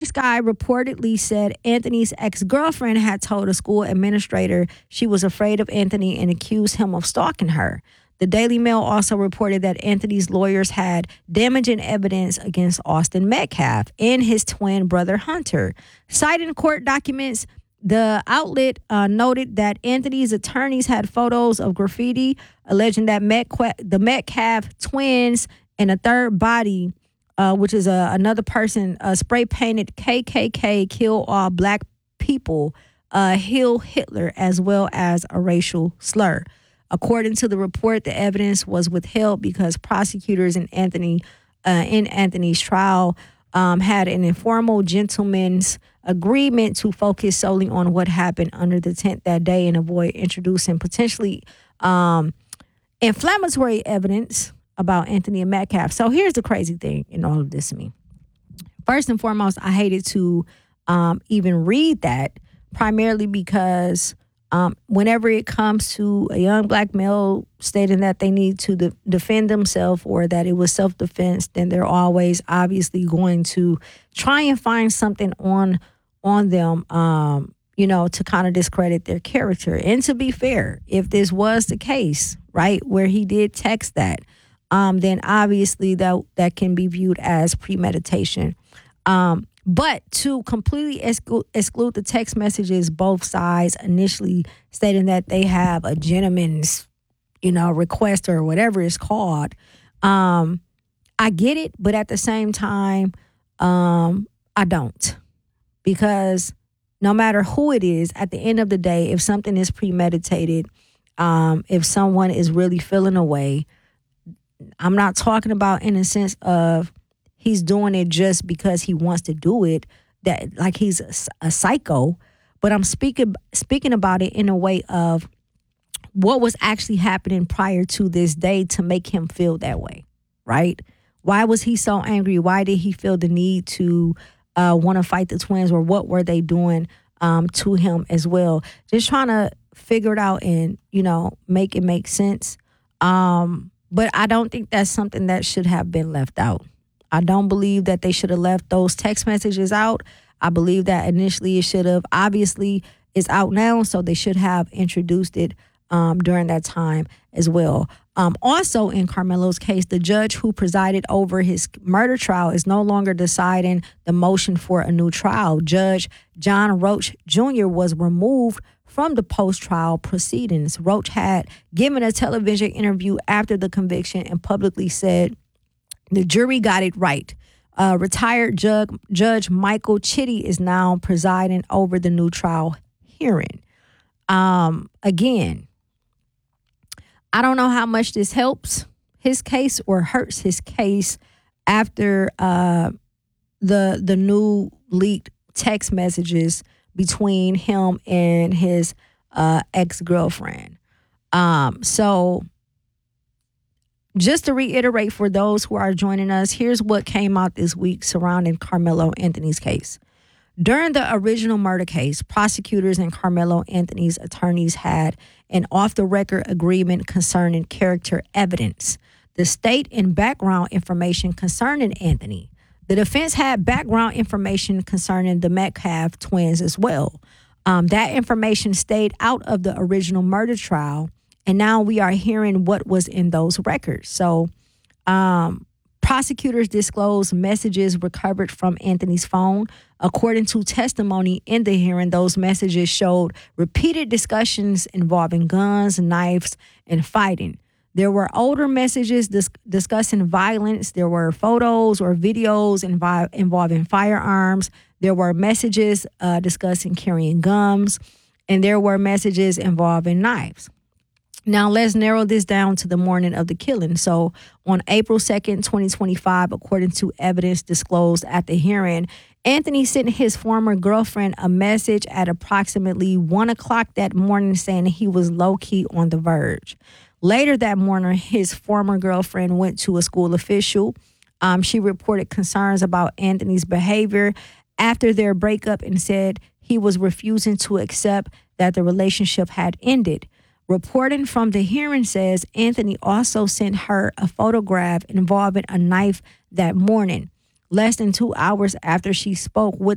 This guy reportedly said Anthony's ex-girlfriend had told a school administrator she was afraid of Anthony and accused him of stalking her. The Daily Mail also reported that Anthony's lawyers had damaging evidence against Austin Metcalf and his twin brother Hunter. Citing court documents, the outlet noted that Anthony's attorneys had photos of graffiti alleging that the Metcalf twins and a third body, which is another person, spray painted KKK, kill all black people, Heil Hitler, as well as a racial slur. According to the report, the evidence was withheld because prosecutors in Anthony's trial had an informal gentleman's agreement to focus solely on what happened under the tent that day and avoid introducing potentially inflammatory evidence about Anthony and Metcalf. So here's the crazy thing in all of this to me. First and foremost, I hated to even read that, primarily because whenever it comes to a young black male stating that they need to defend themselves or that it was self-defense, then they're always obviously going to try and find something on them, to kind of discredit their character. And to be fair, if this was the case, right, where he did text that, then obviously that can be viewed as premeditation. But to completely exclude the text messages, both sides initially stating that they have a gentleman's, request or whatever it's called. I get it, but at the same time, I don't. Because no matter who it is, at the end of the day, if something is premeditated, if someone is really feeling a way, I'm not talking about in a sense of he's doing it just because he wants to do it, that like he's a psycho. But I'm speaking about it in a way of what was actually happening prior to this day to make him feel that way, right? Why was he so angry? Why did he feel the need to want to fight the twins, or what were they doing to him as well? Just trying to figure it out and, make it make sense. But I don't think that's something that should have been left out. I don't believe that they should have left those text messages out. I believe that initially it should have. Obviously, it's out now, so they should have introduced it during that time as well. Also, in Carmelo's case, the judge who presided over his murder trial is no longer deciding the motion for a new trial. Judge John Roach Jr. was removed from the post-trial proceedings. Roach had given a television interview after the conviction and publicly said, "The jury got it right. Retired Judge Michael Chitty is now presiding over the new trial hearing." Again, I don't know how much this helps his case or hurts his case after the new leaked text messages between him and his ex-girlfriend. So just to reiterate for those who are joining us, here's what came out this week surrounding Carmelo Anthony's case. During the original murder case, prosecutors and Carmelo Anthony's attorneys had an off-the-record agreement concerning character evidence, the state and background information concerning Anthony. The defense had background information concerning the Metcalf twins as well. That information stayed out of the original murder trial, and now we are hearing what was in those records. So prosecutors disclosed messages recovered from Anthony's phone. According to testimony in the hearing, those messages showed repeated discussions involving guns, knives, and fighting. There were older messages discussing violence. There were photos or videos involving firearms. There were messages discussing carrying guns. And there were messages involving knives. Now, let's narrow this down to the morning of the killing. So on April 2nd, 2025, according to evidence disclosed at the hearing, Anthony sent his former girlfriend a message at approximately 1 o'clock that morning saying he was low-key on the verge. Later that morning, his former girlfriend went to a school official. She reported concerns about Anthony's behavior after their breakup and said he was refusing to accept that the relationship had ended. Reporting from the hearing says Anthony also sent her a photograph involving a knife that morning. Less than 2 hours after she spoke with